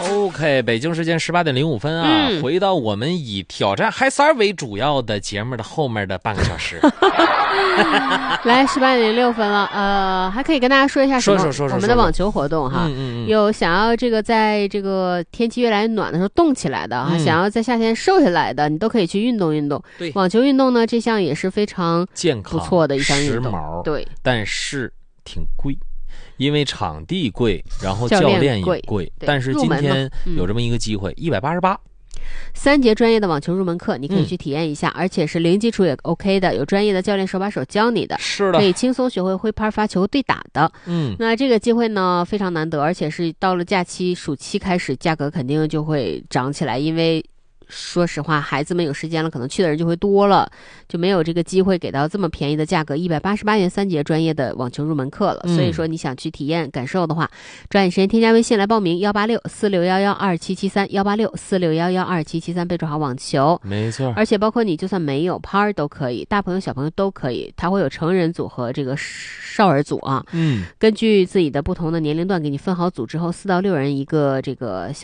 OK， 北京时间18:05啊，回到我们以挑战嗨三为主要的节目的后面的半个小时。 来18:06了，还可以跟大家说一下说我们的网球活动哈，有想要这个在这个天气越来越暖的时候动起来的，想要在夏天瘦下来的，你都可以去运动运动。 对， 网球运动呢，这项也是非常健康、 不错的一项运动， 时髦， 对， 但是挺贵。因为场地贵，然后教练也贵，但是今天有这么一个机会，188。 3节专业的网球入门课，你可以去体验一下，而且是零基础也 OK 的，有专业的教练手把手教你的， 是的， 可以轻松学会挥拍、发球、对打的。那这个机会呢非常难得，而且是到了假期暑期开始，价格肯定就会涨起来，因为说实话，孩子们有时间了，可能去的人就会多了，就没有这个机会给到这么便宜的价格，188元3节专业的网球入门课了。所以说，你想去体验感受的话，抓紧时间添加微信来报名，18646112773，18646112773，备注好网球， 没错。 而且包括你就算没有拍都可以，大朋友小朋友都可以，它会有成人组和这个少儿组啊。根据自己的不同的年龄段给你分好组之后，4到6人一个这个小